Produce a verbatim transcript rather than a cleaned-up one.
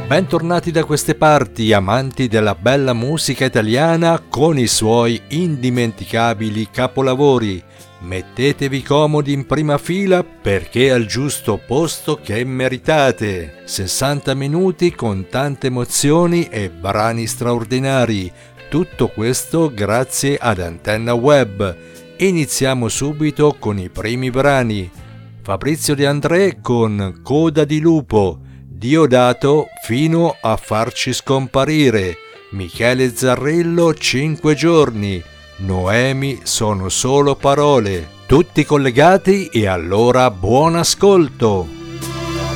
Bentornati da queste parti, amanti della bella musica italiana con i suoi indimenticabili capolavori. Mettetevi comodi in prima fila perché è al giusto posto che meritate. sessanta minuti con tante emozioni e brani straordinari. Tutto questo grazie ad Antenna Web. Iniziamo subito con i primi brani. Fabrizio De André con Coda di lupo. Diodato fino a farci scomparire. Michele Zarrillo cinque giorni. Noemi sono solo parole. Tutti collegati e allora buon ascolto.